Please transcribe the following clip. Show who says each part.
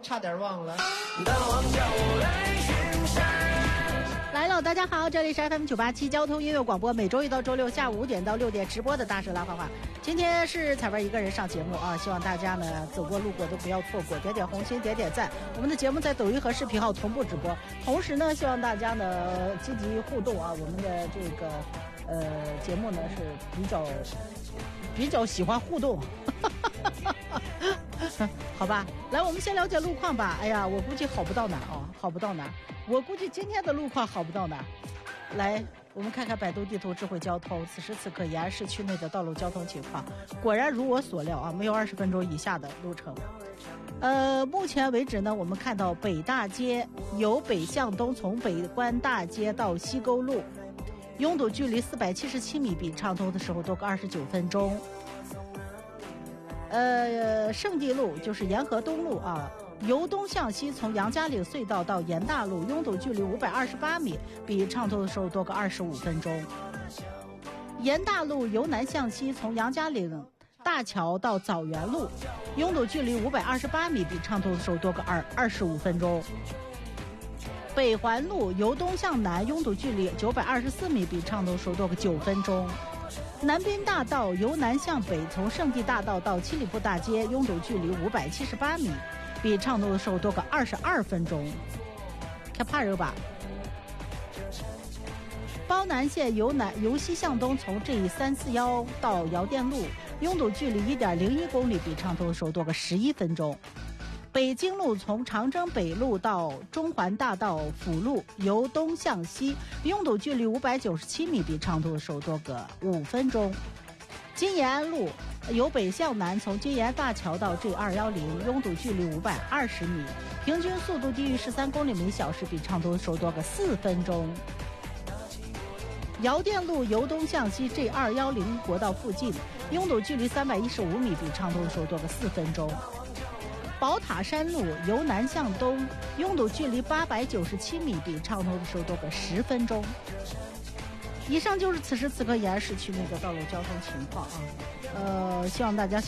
Speaker 1: 差点忘了。
Speaker 2: 来了，大家好，这里是 FM987 交通音乐广播，每周一到周六下午5点到6点直播的大舌拉花花。今天是彩文一个人上节目啊，希望大家呢走过路过都不要错过，点点红心，点点赞。我们的节目在抖音和视频号同步直播，同时呢，希望大家呢积极互动啊。我们的这个节目呢是比较喜欢互动。好吧，来，我们先了解路况吧。哎呀，我估计好不到哪哦，好不到哪。我估计今天的路况好不到哪。来，我们看看百度地图智慧交通，此时此刻延安市区内的道路交通情况，果然如我所料啊，没有20分钟以下的路程。目前为止呢，我们看到北大街由北向东，从北关大街到西沟路，拥堵距离477米，比畅通的时候多个29分钟。圣地路就是沿河东路啊，由东向西从杨家岭隧道到盐大路，拥堵距离528米，比畅通的时候多个25分钟。盐大路由南向西从杨家岭大桥到枣园路，拥堵距离528米，比畅通的时候多个25分钟。北环路由东向南，拥堵距离924米，比畅通的时候多个9分钟。南滨大道由南向北，从圣地大道到七里铺大街，拥堵距离578米，比畅通的时候多个22分钟。看怕热吧。包南线由西向东，从 G341 到姚店路，拥堵距离1.01公里，比畅通的时候多个11分钟。北京路从长征北路到中环大道辅路，由东向西，拥堵距离597米，比畅通的时候多个5分钟。金延安路由北向南，从金延大桥到 G210，拥堵距离520米，平均速度低于13公里每小时，比畅通的时候多个4分钟。姚店路由东向西 G210 国道附近，拥堵距离315米，比畅通的时候多个4分钟。宝塔山路由南向东，拥堵距离897米，比畅通的时候多个10分钟。以上就是此时此刻延安市区内的道路交通情况啊，希望大家